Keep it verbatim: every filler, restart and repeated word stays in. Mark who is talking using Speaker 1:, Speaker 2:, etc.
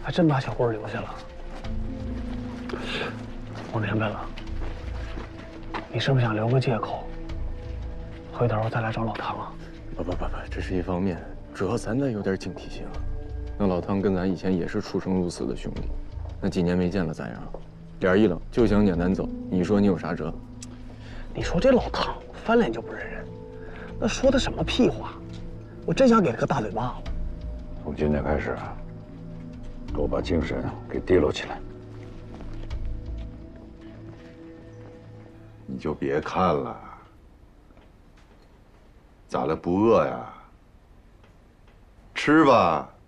Speaker 1: 还真把小棍留下了。我明白了，你是不是想留个借口，回头再来找老汤啊？
Speaker 2: 不不不不，这是一方面，主要咱得有点警惕性。那老汤跟咱以前也是出生入死的兄弟，那几年没见了咋样？脸一冷就想撵咱走，你说你有啥辙？
Speaker 1: 你说这老汤翻脸就不认人，那说的什么屁话？我真想给他个大嘴巴子。
Speaker 3: 从今天开始啊，给我把精神给提溜起来。
Speaker 4: 你就别看了，咋了？不饿呀？吃吧。